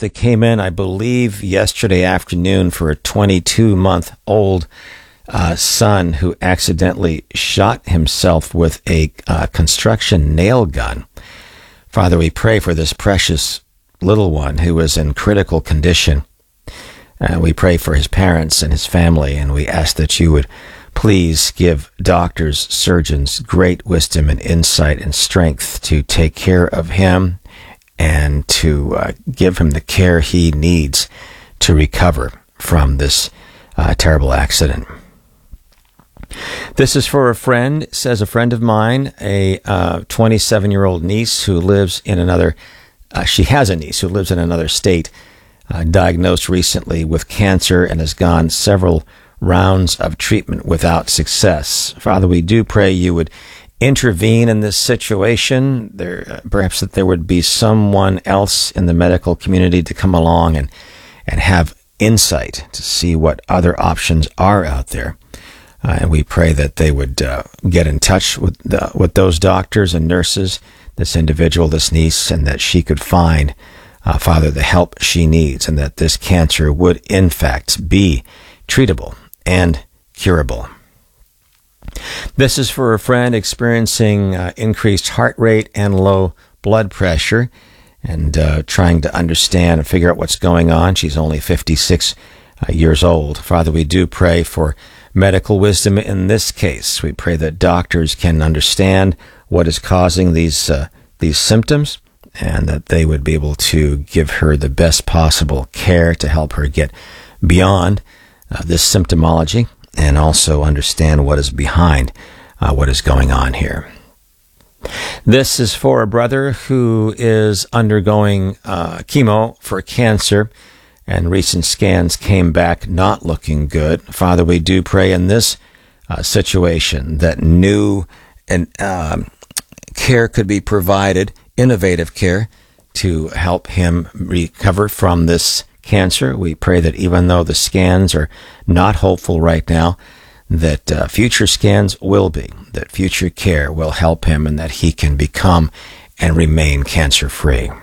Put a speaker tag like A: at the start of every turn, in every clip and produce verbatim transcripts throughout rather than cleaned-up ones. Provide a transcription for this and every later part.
A: that came in, I believe, yesterday afternoon for a twenty-two-month-old uh, son who accidentally shot himself with a uh, construction nail gun. Father, we pray for this precious little one who is in critical condition. Uh, we pray for his parents and his family, and we ask that you would please give doctors, surgeons great wisdom and insight and strength to take care of him and to uh, give him the care he needs to recover from this uh, terrible accident. This is for a friend, says a friend of mine, a uh, twenty-seven-year-old niece who lives in another, uh, she has a niece who lives in another state, uh, diagnosed recently with cancer and has gone several rounds of treatment without success. Father, we do pray you would intervene in this situation. There, uh, perhaps that there would be someone else in the medical community to come along and, and have insight to see what other options are out there. Uh, and we pray that they would uh, get in touch with the, with those doctors and nurses, this individual, this niece, and that she could find, uh, Father, the help she needs, and that this cancer would, in fact, be treatable and curable. This is for a friend experiencing uh, increased heart rate and low blood pressure and uh, trying to understand and figure out what's going on. She's only fifty-six uh, years old. Father, we do pray for medical wisdom in this case. We pray that doctors can understand what is causing these uh, these symptoms and that they would be able to give her the best possible care to help her get beyond uh, this symptomology and also understand what is behind uh, what is going on here. This is for a brother who is undergoing uh, chemo for cancer, and recent scans came back not looking good. Father, we do pray in this uh, situation that new and um, care could be provided, innovative care, to help him recover from this cancer. We pray that even though the scans are not hopeful right now, that uh, future scans will be, that future care will help him, and that he can become and remain cancer-free.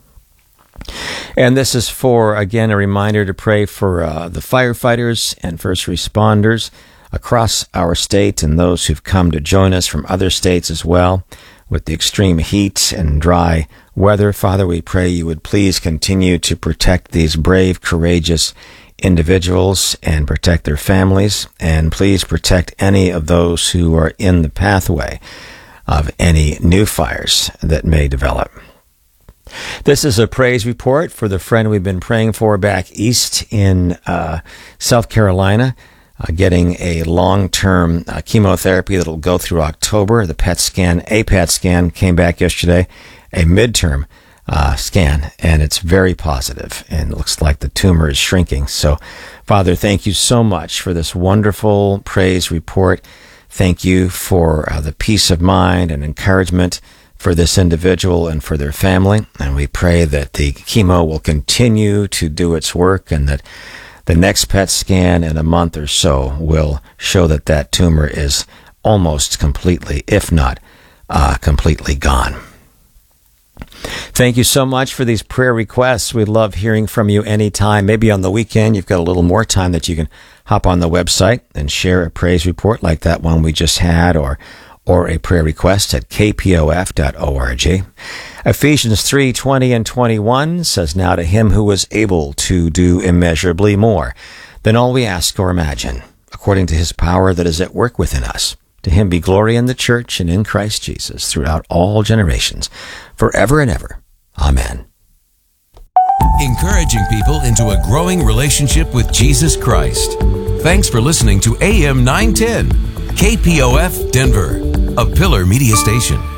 A: And this is for, again, a reminder to pray for uh, the firefighters and first responders across our state and those who've come to join us from other states as well with the extreme heat and dry weather. Father, we pray you would please continue to protect these brave, courageous individuals and protect their families, and please protect any of those who are in the pathway of any new fires that may develop. This is a praise report for the friend we've been praying for back east in uh, South Carolina, uh, getting a long-term uh, chemotherapy that will go through October. The P E T scan, a P E T scan came back yesterday, a midterm uh, scan, and it's very positive, and it looks like the tumor is shrinking. So, Father, thank you so much for this wonderful praise report. Thank you for uh, the peace of mind and encouragement for this individual and for their family. And we pray that the chemo will continue to do its work, and that the next P E T scan in a month or so will show that that tumor is almost completely, if not uh, completely gone. Thank you so much for these prayer requests. We love hearing from you anytime. Maybe on the weekend you've got a little more time that you can hop on the website and share a praise report like that one we just had, or or a prayer request at k p o f dot org. Ephesians three twenty and twenty-one says, "Now to him who is able to do immeasurably more than all we ask or imagine, according to his power that is at work within us, to him be glory in the church and in Christ Jesus throughout all generations, forever and ever. Amen."
B: Encouraging people into a growing relationship with Jesus Christ. Thanks for listening to A M nine ten, K P O F Denver, a Pillar Media Station.